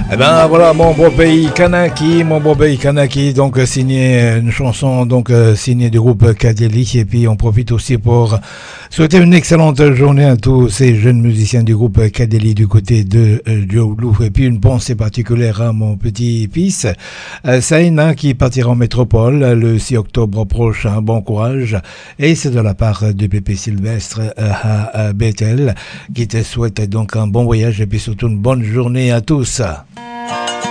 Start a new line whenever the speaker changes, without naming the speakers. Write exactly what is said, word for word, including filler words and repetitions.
Eh ben voilà, mon beau pays Kanaki, mon beau pays Kanaki, donc signé une chanson donc signée du groupe Kadeli, et puis on profite aussi pour souhaiter une excellente journée à tous ces jeunes musiciens du groupe Kadeli du côté de euh, Dioulou, et puis une pensée particulière à mon petit-fils euh, Saïna qui partira en métropole le six octobre prochain. Bon courage, et c'est de la part de Pépé Sylvestre euh, à, à Bethel qui te souhaite donc un bon voyage et puis surtout une bonne journée à tous.